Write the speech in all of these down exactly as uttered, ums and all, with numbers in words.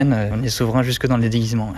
On est souverain jusque dans les déguisements.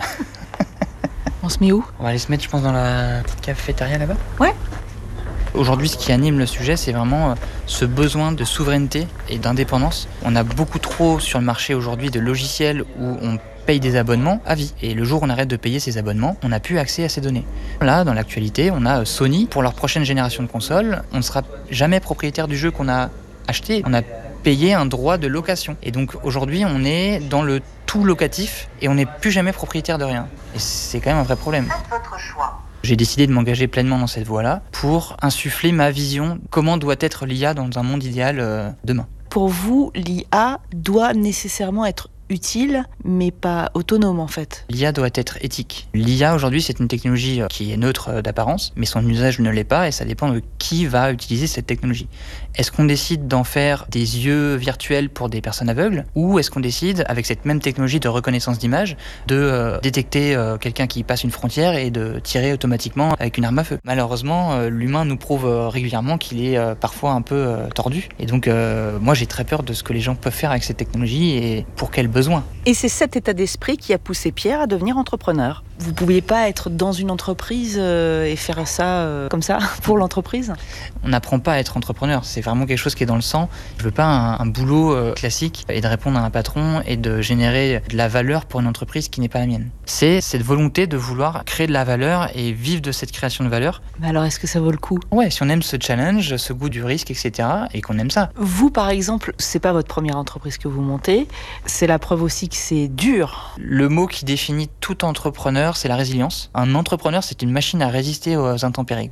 On se met où ? On va aller se mettre, je pense, dans la petite cafétéria là-bas. Ouais. Aujourd'hui, ce qui anime le sujet, c'est vraiment ce besoin de souveraineté et d'indépendance. On a beaucoup trop sur le marché aujourd'hui de logiciels où on paye des abonnements à vie. Et le jour où on arrête de payer ces abonnements, on n'a plus accès à ces données. Là, dans l'actualité, on a Sony. Pour leur prochaine génération de consoles, on ne sera jamais propriétaire du jeu qu'on a acheté. On a payé un droit de location. Et donc aujourd'hui, on est dans le tout locatif et on n'est plus jamais propriétaire de rien. Et c'est quand même un vrai problème. Faites votre choix. J'ai décidé de m'engager pleinement dans cette voie-là pour insuffler ma vision comment doit être l'I A dans un monde idéal euh, demain. Pour vous, l'I A doit nécessairement être utile, mais pas autonome en fait. L'I A doit être éthique. L'I A aujourd'hui, c'est une technologie qui est neutre d'apparence, mais son usage ne l'est pas et ça dépend de qui va utiliser cette technologie. Est-ce qu'on décide d'en faire des yeux virtuels pour des personnes aveugles ou est-ce qu'on décide, avec cette même technologie de reconnaissance d'image, de euh, détecter euh, quelqu'un qui passe une frontière et de tirer automatiquement avec une arme à feu ? Malheureusement, euh, l'humain nous prouve euh, régulièrement qu'il est euh, parfois un peu euh, tordu. Et donc, euh, moi, j'ai très peur de ce que les gens peuvent faire avec cette technologie et pour quels besoins. Et c'est cet état d'esprit qui a poussé Pierre à devenir entrepreneur. Vous ne pouviez pas être dans une entreprise euh, et faire ça euh, comme ça pour l'entreprise ? On n'apprend pas à être entrepreneur, c'est vraiment quelque chose qui est dans le sang. Je veux pas un, un boulot euh, classique et de répondre à un patron et de générer de la valeur pour une entreprise qui n'est pas la mienne. C'est cette volonté de vouloir créer de la valeur et vivre de cette création de valeur. Mais alors est-ce que ça vaut le coup ? Ouais, si on aime ce challenge, ce goût du risque, et cetera, et qu'on aime ça. Vous par exemple, c'est pas votre première entreprise que vous montez, c'est la preuve aussi que c'est dur. Le mot qui définit tout entrepreneur, c'est la résilience. Un entrepreneur, c'est une machine à résister aux intempéries.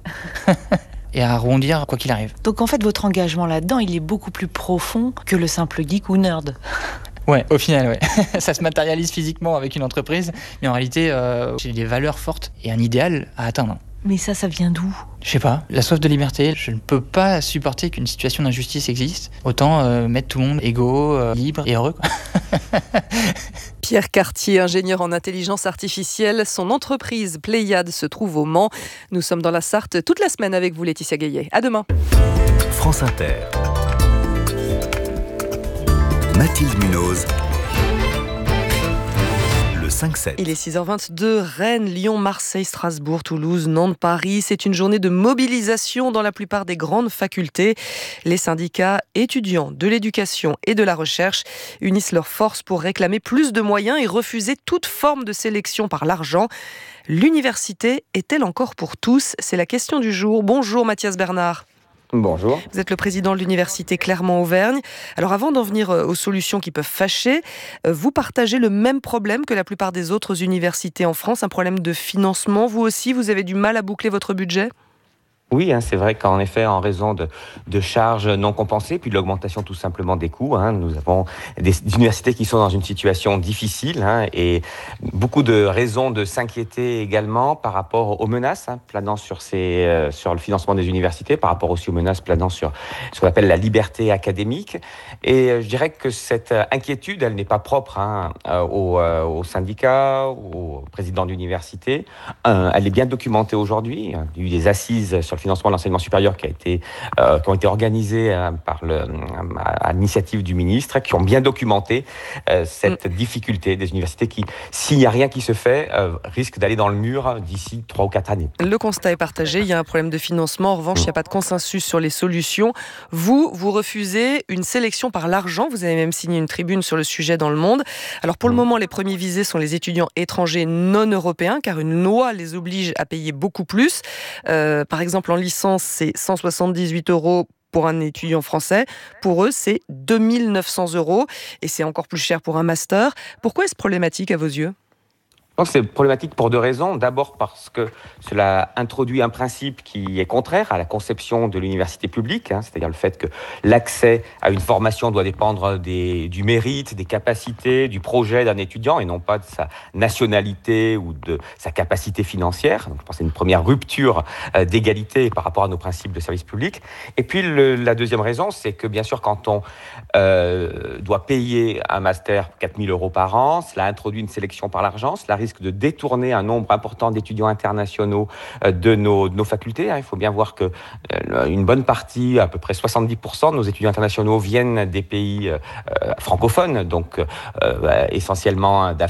Et à rebondir quoi qu'il arrive. Donc en fait, votre engagement là-dedans, il est beaucoup plus profond que le simple geek ou nerd. Ouais, au final, ouais. Ça se matérialise physiquement avec une entreprise, mais en réalité, euh, j'ai des valeurs fortes et un idéal à atteindre. Mais ça, ça vient d'où ? Je sais pas, la soif de liberté. Je ne peux pas supporter qu'une situation d'injustice existe. Autant euh, mettre tout le monde égaux, euh, libre et heureux, quoi. Pierre Cartier, ingénieur en intelligence artificielle. Son entreprise Pléiade se trouve au Mans. Nous sommes dans la Sarthe toute la semaine avec vous, Laetitia Gaillet. À demain. France Inter. Mathilde Munoz. cinq sept. Il est six heures vingt-deux, Rennes, Lyon, Marseille, Strasbourg, Toulouse, Nantes, Paris. C'est une journée de mobilisation dans la plupart des grandes facultés. Les syndicats étudiants de l'éducation et de la recherche unissent leurs forces pour réclamer plus de moyens et refuser toute forme de sélection par l'argent. L'université est-elle encore pour tous ? C'est la question du jour. Bonjour Mathias Bernard. Bonjour. Vous êtes le président de l'université Clermont-Auvergne. Alors avant d'en venir aux solutions qui peuvent fâcher, vous partagez le même problème que la plupart des autres universités en France, un problème de financement. Vous aussi, vous avez du mal à boucler votre budget ? Oui, hein, c'est vrai qu'en effet, en raison de, de charges non compensées, puis de l'augmentation tout simplement des coûts, hein, nous avons des, des universités qui sont dans une situation difficile hein, et beaucoup de raisons de s'inquiéter également par rapport aux menaces hein, planant sur, ces, euh, sur le financement des universités, par rapport aussi aux menaces planant sur ce qu'on appelle la liberté académique. Et euh, je dirais que cette inquiétude, elle n'est pas propre hein, aux, euh, aux syndicats, aux présidents d'université. Euh, elle est bien documentée aujourd'hui. Il y a eu des assises sur le financement de l'enseignement supérieur qui, a été, euh, qui ont été organisés euh, par le, à l'initiative du ministre, qui ont bien documenté euh, cette mmh. difficulté des universités qui, s'il n'y a rien qui se fait, euh, risquent d'aller dans le mur d'ici trois ou quatre années. Le constat est partagé, il y a un problème de financement. En revanche, il n'y a pas de consensus sur les solutions. Vous, vous refusez une sélection par l'argent. Vous avez même signé une tribune sur le sujet dans Le Monde. Alors pour le moment, les premiers visés sont les étudiants étrangers non européens, car une loi les oblige à payer beaucoup plus. Euh, par exemple, en licence, c'est cent soixante-dix-huit euros pour un étudiant français. Pour eux, c'est deux mille neuf cents euros et c'est encore plus cher pour un master. Pourquoi est-ce problématique à vos yeux ? Donc c'est problématique pour deux raisons. D'abord parce que cela introduit un principe qui est contraire à la conception de l'université publique, hein, c'est-à-dire le fait que l'accès à une formation doit dépendre des, du mérite, des capacités, du projet d'un étudiant et non pas de sa nationalité ou de sa capacité financière. Donc je pense que c'est une première rupture euh, d'égalité par rapport à nos principes de service public. Et puis le, la deuxième raison, c'est que bien sûr quand on euh, doit payer un master quatre mille euros par an, cela introduit une sélection par l'argent, cela risque de détourner un nombre important d'étudiants internationaux de nos, de nos facultés. Il faut bien voir que euh, une bonne partie, à peu près soixante-dix pour cent de nos étudiants internationaux viennent des pays euh, francophones, donc euh, essentiellement d'Afrique